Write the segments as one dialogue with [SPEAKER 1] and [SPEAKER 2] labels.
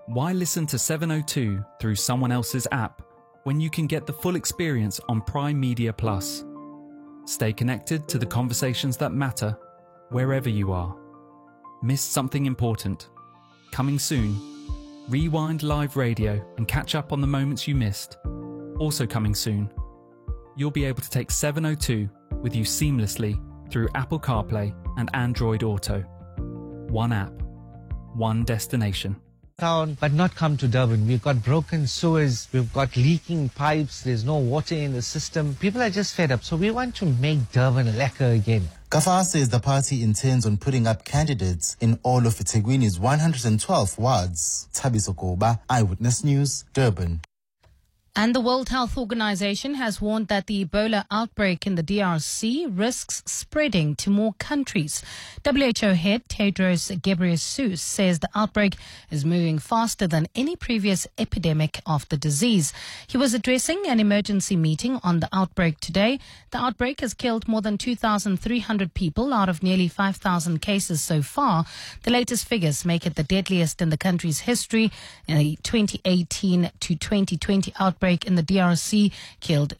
[SPEAKER 1] Why listen to 702 through someone else's app when you can get the full experience on Prime Media Plus? Stay connected to the conversations that matter wherever you are. Missed something important? Coming soon. Rewind live radio and catch up on the moments you missed. Also coming soon. You'll be able to take 702 with you seamlessly through Apple CarPlay and Android Auto. One app, one destination.
[SPEAKER 2] Town, but not come to Durban. We've got broken sewers, we've got leaking pipes, there's no water in the system. People are just fed up, so we want to make Durban lekker again.
[SPEAKER 3] Kafa says the party intends on putting up candidates in all of eThekwini's 112 wards. Thabiso Koba, Eyewitness News, Durban.
[SPEAKER 4] And the World Health Organization has warned that the Ebola outbreak in the DRC risks spreading to more countries. WHO head Tedros Ghebreyesus says the outbreak is moving faster than any previous epidemic of the disease. He was addressing an emergency meeting on the outbreak today. The outbreak has killed more than 2,300 people out of nearly 5,000 cases so far. The latest figures make it the deadliest in the country's history. In the 2018 to 2020 outbreak in the DRC killed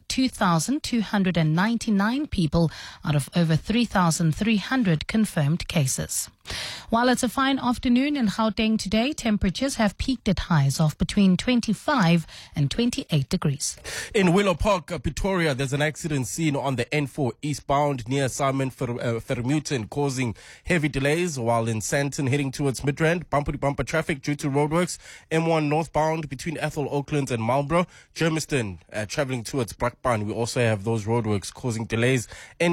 [SPEAKER 4] 2,299 people out of over 3,300 confirmed cases. While it's a fine afternoon in Gauteng today, temperatures have peaked at highs of between 25 and 28 degrees.
[SPEAKER 5] In Willow Park, Pretoria, there's an accident scene on the N4 eastbound near Simon Vermeulen, causing heavy delays, while in Sandton heading towards Midrand, bumper-to-bumper traffic due to roadworks. M1 northbound between Ethel Oaklands and Marlborough. Germiston traveling towards Brakpan, we also have those roadworks causing delays.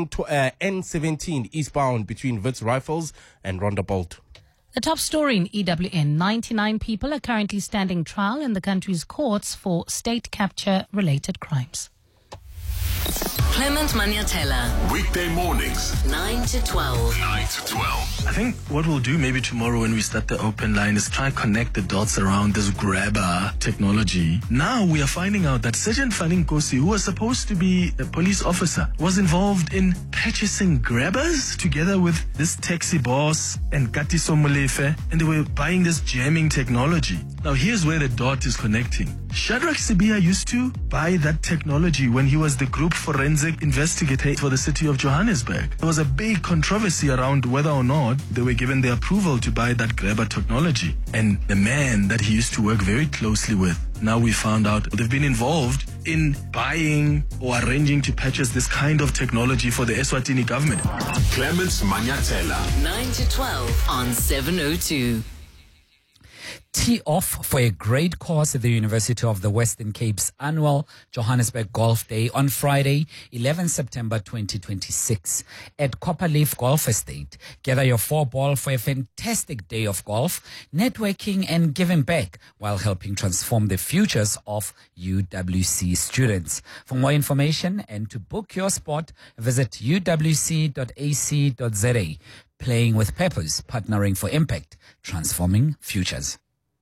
[SPEAKER 5] N17 eastbound between Wits Rifles and Rondebolt.
[SPEAKER 4] The top story in EWN, 99 people are currently standing trial in the country's courts for state capture-related crimes.
[SPEAKER 6] Clement Maniatella.
[SPEAKER 7] Weekday mornings,
[SPEAKER 6] 9 to 12.
[SPEAKER 7] 9 to 12.
[SPEAKER 8] I think what we'll do maybe tomorrow when we start the open line is try connect the dots around this grabber technology. Now we are finding out that Sergeant Fanning Kosi, who was supposed to be a police officer, was involved in purchasing grabbers together with this taxi boss and Katiso Molefe, and they were buying this jamming technology. Now here's where the dot is connecting. Shadrach Sibia used to buy that technology when he was the group forensic investigator for the city of Johannesburg. There was a big controversy around whether or not they were given the approval to buy that grabber technology. And the man that he used to work very closely with, now we found out they've been involved in buying or arranging to purchase this kind of technology for the Eswatini government.
[SPEAKER 7] Clements Maniatella.
[SPEAKER 6] 9 to 12 on 702.
[SPEAKER 9] Tee off for a great cause at the University of the Western Cape's annual Johannesburg Golf Day on Friday, 11 September 2026 at Copperleaf Golf Estate. Gather your 4-ball for a fantastic day of golf, networking and giving back while helping transform the futures of UWC students. For more information and to book your spot, visit uwc.ac.za. Playing with Purpose, partnering for impact, transforming futures.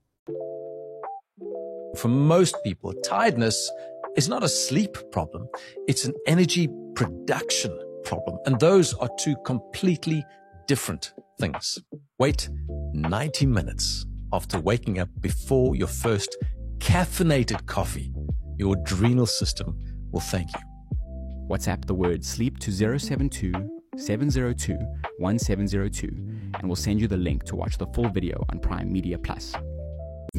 [SPEAKER 10] For most people, tiredness is not a sleep problem. It's an energy production problem. And those are two completely different things. Wait 90 minutes after waking up before your first caffeinated coffee. Your adrenal system will thank you.
[SPEAKER 11] WhatsApp the word sleep to 072 702 1702 and we'll send you the link to watch the full video on Prime Media Plus.